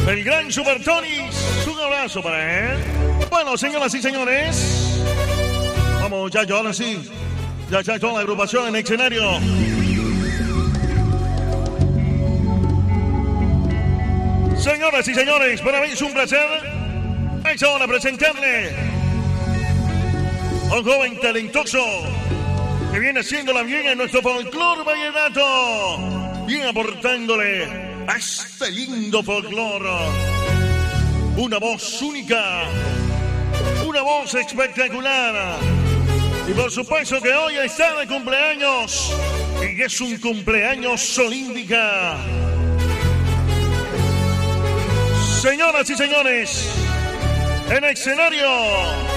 El gran Super Tony. Un abrazo para él. Bueno, señoras y señores. Vamos, muchachos, ahora sí. Ya toda la agrupación en el escenario. Señoras y señores, para mí es un placer. Es ahora presentarle a un joven talentoso que viene haciéndola bien en nuestro folclore vallenato. Viene aportándole a este lindo folclore una voz única, una voz espectacular. Y por supuesto que hoy está de cumpleaños y es un cumpleaños solímpica. Señoras y señores, en el escenario